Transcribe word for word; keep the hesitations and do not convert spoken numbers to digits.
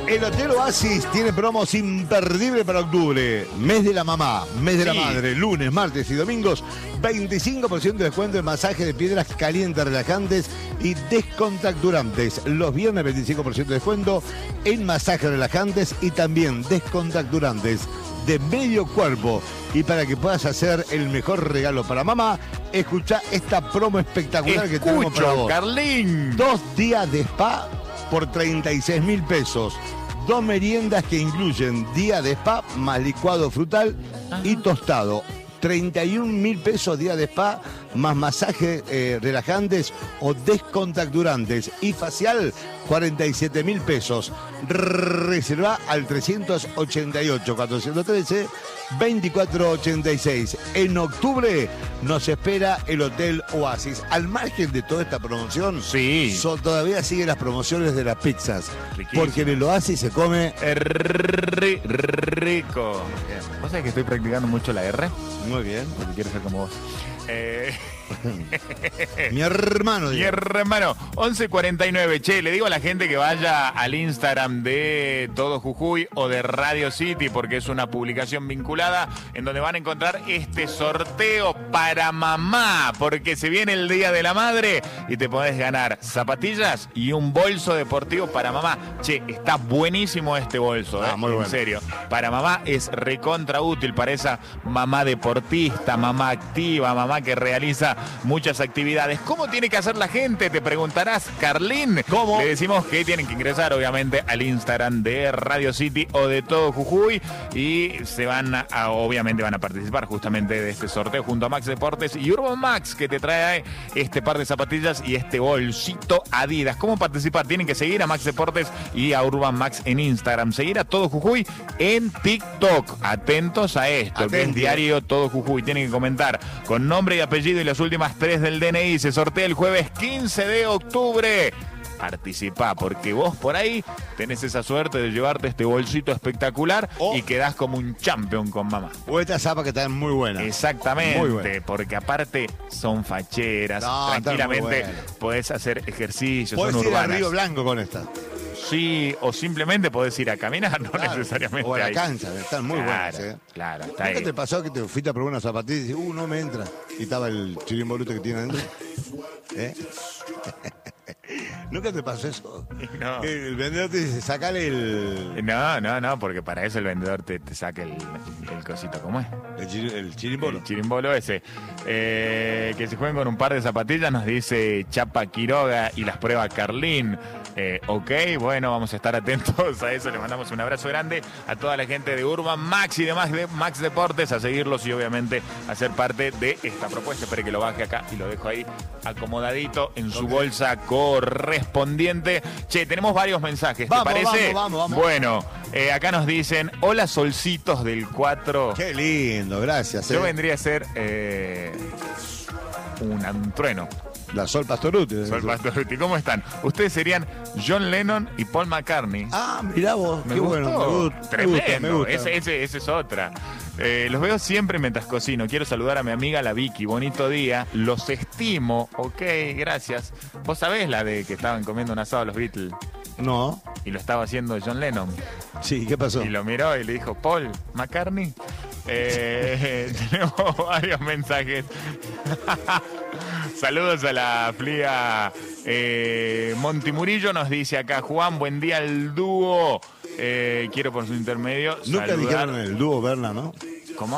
El Hotel Oasis tiene promos imperdibles para octubre. Mes de la mamá, mes de la Sí. madre, lunes, martes y domingos. veinticinco por ciento de descuento en masaje de piedras calientes, relajantes y descontracturantes. Los viernes veinticinco por ciento de descuento en masajes relajantes y también descontracturantes de medio cuerpo. Y para que puedas hacer el mejor regalo para mamá, escucha esta promo espectacular que tenemos para Escucho, vos. Carlín. Dos días de spa por treinta y seis mil pesos. Dos meriendas que incluyen día de spa más licuado frutal y tostado. treinta y un mil pesos día de spa más masajes eh, relajantes o descontracturantes. Y facial, cuarenta y siete mil pesos. Reserva al trescientos ochenta y ocho, cuatrocientos trece, veinticuatro ochenta y seis. En octubre nos espera el Hotel Oasis. Al margen de toda esta promoción, Sí. son, todavía siguen las promociones de las pizzas. Riquísimo. Porque en el Oasis se come Ri- rico. ¿Vos sabés que estoy practicando mucho la R? muy bien. Porque quiero ser como vos. Eh, Mi hermano. mi digo. hermano, once cuarenta y nueve. Che, le digo a la gente que vaya al Instagram de Todo Jujuy o de Radio City, porque es una publicación vinculada en donde van a encontrar este sorteo para mamá, porque se viene el Día de la Madre y te podés ganar zapatillas y un bolso deportivo para mamá. Che, está buenísimo este bolso, Ah, eh, muy en bueno. serio. Para mamá es recontra útil para esa mamá deportista, mamá activa, mamá que realiza muchas actividades. ¿Cómo tiene que hacer la gente? Te preguntarás, Carlín. ¿Cómo? Le decimos que tienen que ingresar, obviamente, al Instagram de Radio City o de Todo Jujuy y se van a, a- obviamente van a participar justamente de este sorteo junto a Max Deportes y Urban Max, que te trae este par de zapatillas y este bolsito Adidas. ¿Cómo participar? Tienen que seguir a Max Deportes y a Urban Max en Instagram. Seguir a Todo Jujuy en TikTok. Atentos a esto, que es Atentos. diario Todo Jujuy. Tienen que comentar con nombre y apellido y las últimas tres del D N I. Se sortea el jueves quince de octubre. Participá, porque vos por ahí tenés esa suerte de llevarte este bolsito espectacular Oh. y quedás como un champion con mamá. O estas zapas que están muy buenas. Exactamente, Muy buena. porque aparte son facheras, No, están tranquilamente muy buenas. podés hacer ejercicios, Podés son ir a urbanas. Río Blanco con esta. Sí, o simplemente podés ir a caminar, no Claro. necesariamente O a la ahí. cancha, están muy Claro, buenas. ¿eh? Claro, está ¿Nunca ahí. te pasó que te fuiste a probar una zapatilla y dices, uh, no me entra? Y estaba el chirimboluto que tiene adentro. ¿Eh? ¿Nunca te pasó eso? No. Que el vendedor te dice, sacale el, No, no, no, porque para eso el vendedor te, te saca el, el cosito, ¿cómo es? el, chiri- el chirimbolo. El chirimbolo ese. Eh, que se jueguen con un par de zapatillas, nos dice Chapa Quiroga y las prueba Carlín. Eh, ok, bueno, vamos a estar atentos a eso. Le mandamos un abrazo grande a toda la gente de Urban Max y demás de Max Deportes, a seguirlos y obviamente a ser parte de esta propuesta. Espere que lo baje acá y lo dejo ahí acomodadito en su Ok. bolsa correspondiente. Che, tenemos varios mensajes, ¿te Vamos, parece? vamos, vamos, vamos. Bueno, eh, acá nos dicen, hola solcitos del cuatro. Qué lindo, gracias. Yo eh. vendría a ser eh, un, un trueno. La Sol Pastoruti. Sol Pastoruti. ¿Cómo están? Ustedes serían John Lennon y Paul McCartney. Ah, mirá vos, Me qué gustó. bueno. Me gusta, Tremendo. me gusta, me gusta. Ese, ese- ese es otra. Eh, los veo siempre mientras cocino. Quiero saludar a mi amiga la Vicky. Bonito día. Los estimo. Ok, gracias. Vos sabés la de que estaban comiendo un asado los Beatles No, y lo estaba haciendo John Lennon. sí, ¿qué pasó? Y lo miró y le dijo, Paul McCartney. Eh, tenemos varios mensajes. Saludos a la flia eh, Monti Murillo. Nos dice acá, Juan, buen día al dúo. Eh, quiero por su intermedio Nunca saludar. dijeron el dúo Berna, ¿no?